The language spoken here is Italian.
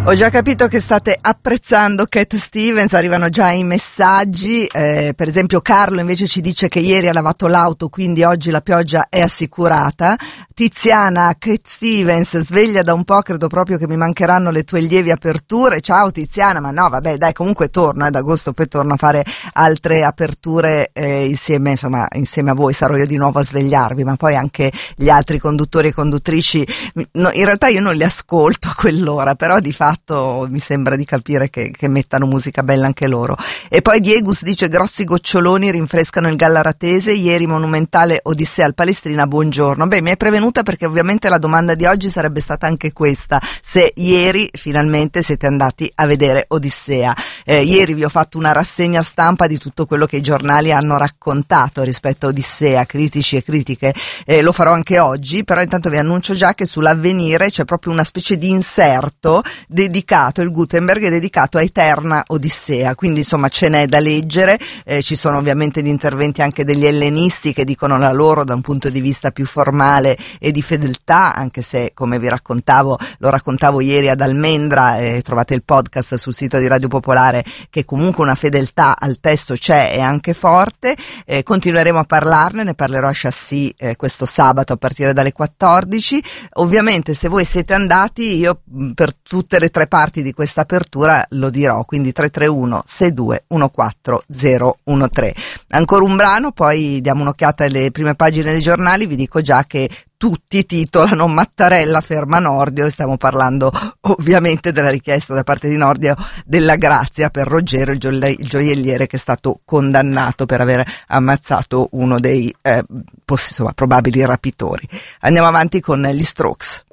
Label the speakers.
Speaker 1: Ho già capito che state apprezzando Cat Stevens, arrivano già i messaggi, per esempio Carlo invece ci dice che ieri ha lavato l'auto, quindi oggi la pioggia è assicurata. Tiziana, Cat Stevens, sveglia da un po', credo proprio che mi mancheranno le tue lievi aperture. Ciao Tiziana, ma no vabbè dai, comunque torno, ad agosto poi torno a fare altre aperture insieme a voi, sarò io di nuovo a svegliarvi, ma poi anche gli altri conduttori e conduttrici, no, in realtà io non li ascolto a quell'ora, però di fatto mi sembra di capire che mettano musica bella anche loro. E poi Diegus dice: grossi goccioloni rinfrescano il Gallaratese, ieri monumentale Odissea al Palestrina, buongiorno. Beh, mi è prevenuta perché ovviamente la domanda di oggi sarebbe stata anche questa: se ieri finalmente siete andati a vedere Odissea. Ieri vi ho fatto una rassegna stampa di tutto quello che i giornali hanno raccontato rispetto a Odissea, critici e critiche, lo farò anche oggi, però intanto vi annuncio già che sull'Avvenire c'è proprio una specie di inserto dedicato, il Gutenberg è dedicato a Eterna Odissea, quindi insomma ce n'è da leggere, ci sono ovviamente gli interventi anche degli ellenisti che dicono la loro da un punto di vista più formale e di fedeltà, anche se come vi raccontavo, lo raccontavo ieri ad Almendra, trovate il podcast sul sito di Radio Popolare, che comunque una fedeltà al testo c'è e anche forte. Continueremo a parlarne, ne parlerò a Chassis questo sabato a partire dalle 14. Ovviamente se voi siete andati, io per tutte le tre parti di questa apertura lo dirò, quindi 331 62 14 013. Ancora un brano, poi diamo un'occhiata alle prime pagine dei giornali. Vi dico già che tutti titolano Mattarella ferma Nordio, e stiamo parlando ovviamente della richiesta da parte di Nordio della grazia per Ruggero, il gioielliere che è stato condannato per aver ammazzato uno dei probabili rapitori. Andiamo avanti con gli Strokes.